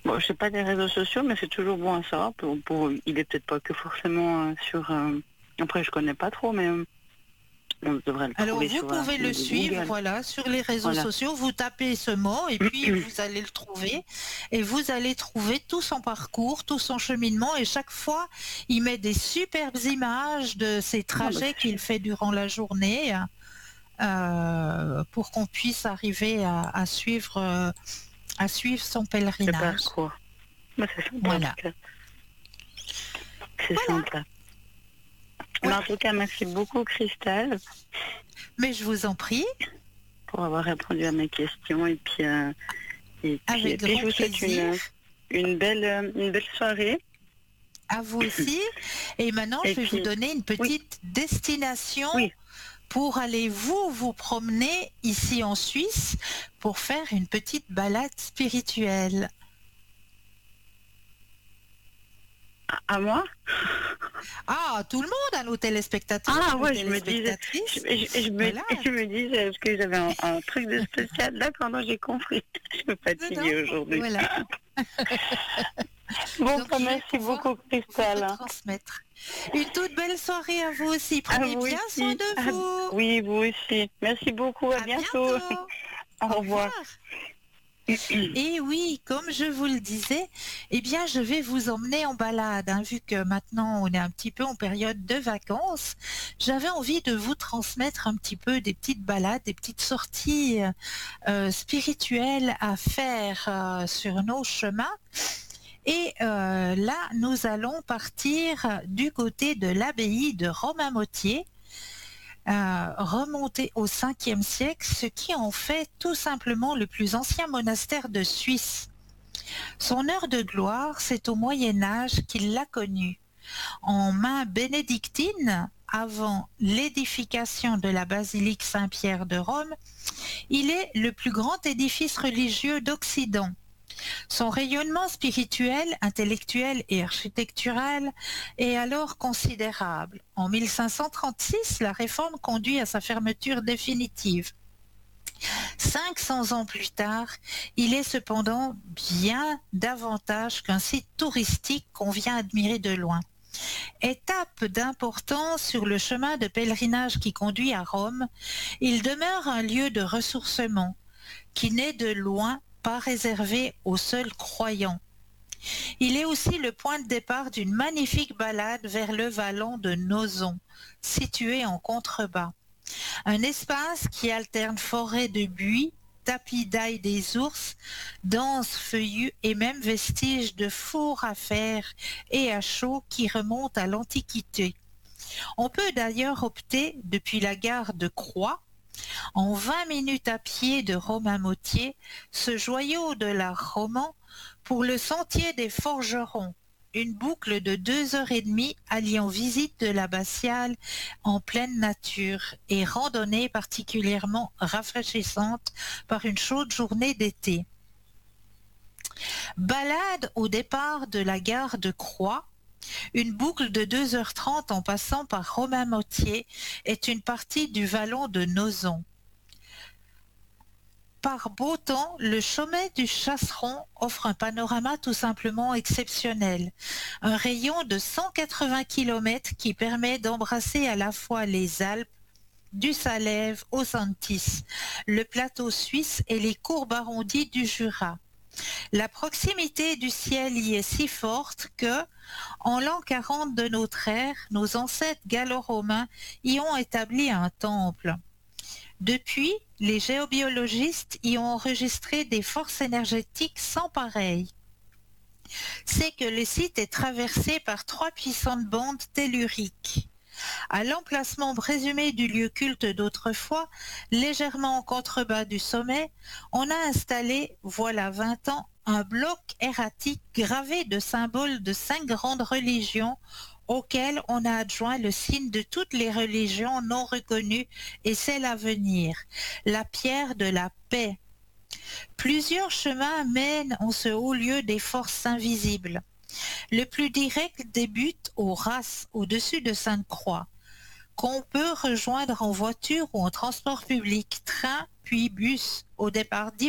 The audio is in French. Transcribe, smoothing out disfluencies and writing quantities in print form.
Bon, je sais pas des réseaux sociaux, mais c'est toujours bon à savoir. Il est peut-être pas que forcément sur. Après, je connais pas trop, mais on devrait le Alors, trouver vous sur pouvez le suivre, Google. voilà, sur les réseaux Voilà. sociaux. Vous tapez ce mot et puis vous allez le trouver. Et vous allez trouver tout son parcours, tout son cheminement. Et chaque fois, il met des superbes images de ses Ah, bah, trajets qu'il fait durant la journée pour qu'on puisse arriver à suivre son le pèlerinage. parcours. Bah, c'est sympa en tout Voilà. cas. C'est Voilà. sympa. Oui. Mais en tout cas, merci beaucoup, Christelle, Mais je vous en prie, pour avoir répondu à mes questions. avec Et puis je grand vous souhaite plaisir. une belle soirée. À vous aussi. Et maintenant, Et je vais vous puis, donner une oui, petite destination oui. pour aller vous promener ici en Suisse pour faire une petite balade spirituelle. À moi? Ah, tout le monde, à nos téléspectateurs, Ah nos ouais, je me disais, téléspectatrices. je Voilà. je me disais, est-ce que j'avais un truc de spécial? D'accord, non, j'ai compris. Je me Non, non, fatiguer aujourd'hui. voilà. Bon, Donc, bah, je vais merci pouvoir beaucoup, vous Christelle. retransmettre. Une toute belle soirée à vous aussi. À Prenez vous bien soin aussi. de vous. Oui, vous aussi. Merci beaucoup, à À bientôt. bientôt. Au Au revoir. revoir. Et oui, comme je vous le disais, eh bien, je vais vous emmener en balade, hein, vu que maintenant on est un petit peu en période de vacances. J'avais envie de vous transmettre un petit peu des petites balades, des petites sorties spirituelles à faire sur nos chemins. Et là, nous allons partir du côté de l'abbaye de Romainmôtier, remonté au 5e siècle, ce qui en fait tout simplement le plus ancien monastère de Suisse. Son heure de gloire, c'est au Moyen Âge qu'il l'a connue. En main bénédictine, avant l'édification de la basilique Saint-Pierre de Rome, il est le plus grand édifice religieux d'Occident. Son rayonnement spirituel, intellectuel et architectural est alors considérable. En 1536, la réforme conduit à sa fermeture définitive. 500 ans plus tard, il est cependant bien davantage qu'un site touristique qu'on vient admirer de loin. Étape d'importance sur le chemin de pèlerinage qui conduit à Rome, il demeure un lieu de ressourcement qui n'est de loin pas réservé aux seuls croyants. Il est aussi le point de départ d'une magnifique balade vers le vallon de Nozon, situé en contrebas. Un espace qui alterne forêt de buis, tapis d'ail des ours, denses feuillus et même vestiges de fours à fer et à chaud qui remontent à l'Antiquité. On peut d'ailleurs opter depuis la gare de Croix, en 20 minutes à pied de Romainmôtier, ce joyau de l'art roman, pour le sentier des forgerons, une boucle de 2 heures et demie alliant visite de l'abbatiale en pleine nature et randonnée particulièrement rafraîchissante par une chaude journée d'été. Balade au départ de la gare de Croix, une boucle de 2 h 30 en passant par Romainmôtier est une partie du vallon de Nozon. Par beau temps, le sommet du Chasseron offre un panorama tout simplement exceptionnel. Un rayon de 180 km qui permet d'embrasser à la fois les Alpes, du Salève au Santis, le plateau suisse et les courbes arrondies du Jura. La proximité du ciel y est si forte que, en l'an 40 de notre ère, nos ancêtres gallo-romains y ont établi un temple. Depuis, les géobiologistes y ont enregistré des forces énergétiques sans pareilles. C'est que le site est traversé par 3 puissantes bandes telluriques. À l'emplacement présumé du lieu culte d'autrefois, légèrement en contrebas du sommet, on a installé, voilà 20 ans, un bloc erratique gravé de symboles de 5 grandes religions auxquelles on a adjoint le signe de toutes les religions non reconnues et celles à venir, la pierre de la paix. Plusieurs chemins mènent en ce haut lieu des forces invisibles. Le plus direct débute au Ras, au-dessus de Sainte-Croix, qu'on peut rejoindre en voiture ou en transport public, train puis bus, au départ